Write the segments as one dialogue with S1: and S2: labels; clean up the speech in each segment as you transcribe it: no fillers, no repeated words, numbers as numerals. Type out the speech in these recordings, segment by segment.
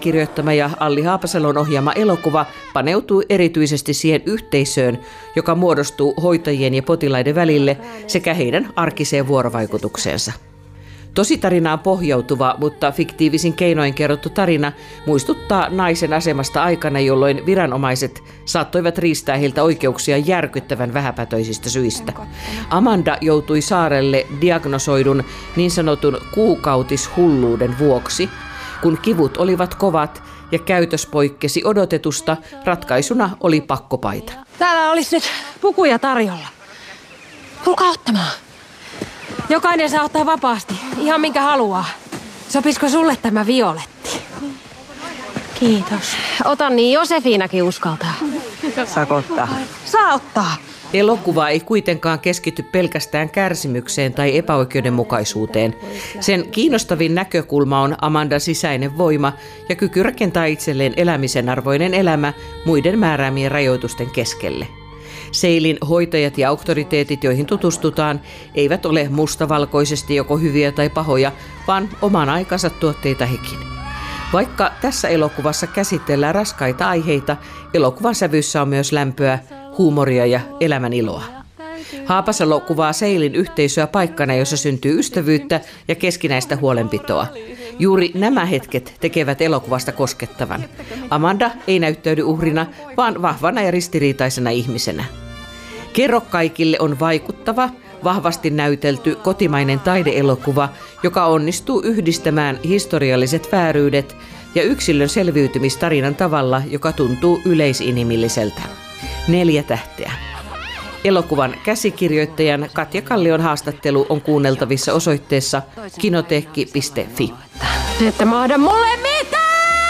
S1: kirjoittama ja Alli Haapasalon ohjaama elokuva paneutuu erityisesti siihen yhteisöön, joka muodostuu hoitajien ja potilaiden välille sekä heidän arkiseen vuorovaikutukseensa. Tositarinaan pohjautuva, mutta fiktiivisin keinoin kerrottu tarina muistuttaa naisen asemasta aikana, jolloin viranomaiset saattoivat riistää heiltä oikeuksia järkyttävän vähäpätöisistä syistä. Amanda joutui saarelle diagnosoidun niin sanotun kuukautishulluuden vuoksi. Kun kivut olivat kovat ja käytös poikkesi odotetusta, ratkaisuna oli pakkopaita.
S2: Täällä olisi nyt pukuja tarjolla. Tulkaa ottamaan. Jokainen saa ottaa vapaasti, ihan minkä haluaa. Sopisiko sulle tämä violetti? Kiitos. Otan niin, Josefinakin uskaltaa.
S3: Saako ottaa?
S2: Saa ottaa.
S1: Elokuva ei kuitenkaan keskity pelkästään kärsimykseen tai epäoikeudenmukaisuuteen. Sen kiinnostavin näkökulma on Amandan sisäinen voima ja kyky rakentaa itselleen elämisen arvoinen elämä muiden määräämien rajoitusten keskelle. Seilin hoitajat ja auktoriteetit, joihin tutustutaan, eivät ole mustavalkoisesti joko hyviä tai pahoja, vaan oman aikansa tuotteita hekin. Vaikka tässä elokuvassa käsitellään raskaita aiheita, elokuvan sävyssä on myös lämpöä, huumoria ja elämän iloa. Haapasalo kuvaa Seilin yhteisöä paikkana, jossa syntyy ystävyyttä ja keskinäistä huolenpitoa. Juuri nämä hetket tekevät elokuvasta koskettavan. Amanda ei näyttäydy uhrina, vaan vahvana ja ristiriitaisena ihmisenä. Kerro kaikille on vaikuttava, vahvasti näytelty kotimainen taideelokuva, joka onnistuu yhdistämään historialliset vääryydet ja yksilön selviytymistarinan tavalla, joka tuntuu yleisinhimilliseltä. 4 tähteä. Elokuvan käsikirjoittajan Katja Kallion haastattelu on kuunneltavissa osoitteessa kinoteekki.fi.
S2: Ette mahda mulle mitään!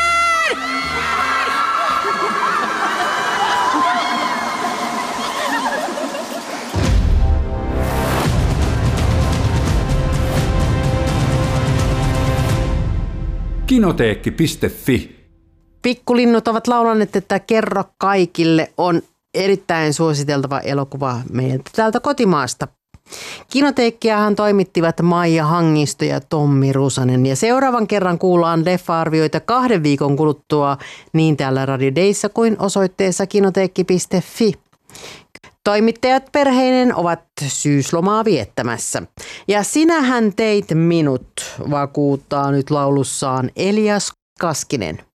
S4: Kinoteekki.fi.
S3: Pikkulinnut ovat laulanneet, että Kerro kaikille on erittäin suositeltava elokuva meiltä täältä kotimaasta. Kinoteekkiahan toimittivat Maija Hangisto ja Tommi Rusanen. Ja seuraavan kerran kuullaan leffa-arvioita 2 viikon kuluttua niin täällä Radio Dayssä kuin osoitteessa kinoteekki.fi. Toimittajat perheinen ovat syyslomaa viettämässä. Ja Sinähän teit minut, vakuuttaa nyt laulussaan Elias Kaskinen.